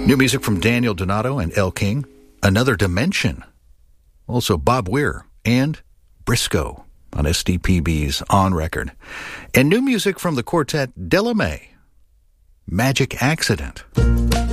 New music from Daniel Donato and Elle King, Another Dimension. Also Bob Weir and Briscoe on SDPB's On Record. And new music from the quartet Delamay, Magic Accident.